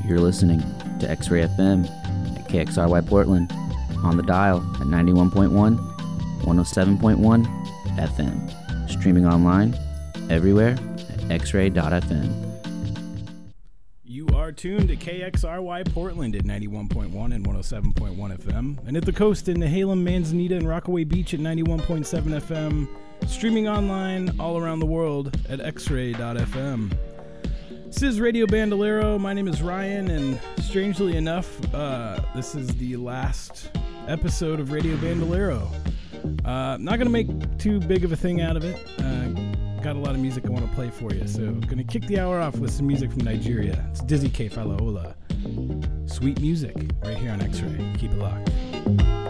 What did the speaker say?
You're listening to X-Ray FM at KXRY Portland, on the dial at 91.1, 107.1 FM, streaming online everywhere at xray.fm. You are tuned to KXRY Portland at 91.1 and 107.1 FM, and at the coast in Nehalem, Manzanita, and Rockaway Beach at 91.7 FM, streaming online all around the world at xray.fm. This is Radio Bandolero. My name is Ryan, and strangely enough, this is the last episode of Radio Bandolero. Not going to make too big of a thing out of it. Got a lot of music I want to play for you, so going to kick the hour off with some music from Nigeria. It's Dizzy K. Falaola. Sweet music right here on X-Ray. Keep it locked.